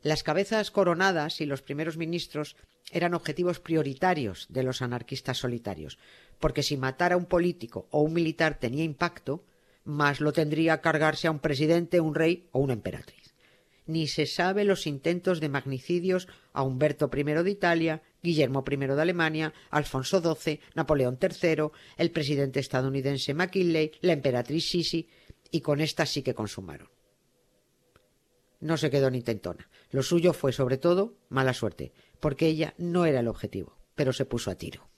Las cabezas coronadas y los primeros ministros eran objetivos prioritarios de los anarquistas solitarios, porque si matar a un político o un militar tenía impacto, más lo tendría cargarse a un presidente, un rey o una emperatriz. Ni se sabe los intentos de magnicidios a Humberto I de Italia, Guillermo I de Alemania, Alfonso XII, Napoleón III, el presidente estadounidense McKinley, la emperatriz Sisi, y con esta sí que consumaron. No se quedó ni intentona. Lo suyo fue, sobre todo, mala suerte, porque ella no era el objetivo, pero se puso a tiro.